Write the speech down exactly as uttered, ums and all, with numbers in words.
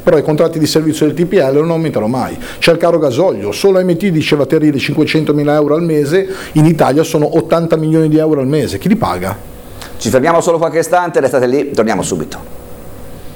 però i contratti di servizio del T P L non aumentano mai. C'è il caro gasolio, solo A M T diceva Terile cinquecentomila euro al mese, in Italia sono ottanta milioni di euro al mese, chi li paga? Ci fermiamo solo qualche istante, restate lì, torniamo subito.